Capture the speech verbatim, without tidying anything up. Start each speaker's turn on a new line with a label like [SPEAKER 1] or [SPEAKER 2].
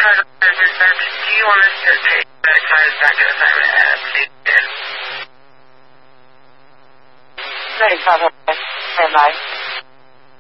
[SPEAKER 1] Do you want us to take the exercise back to assignment at Steve?
[SPEAKER 2] ninety-five, stand by.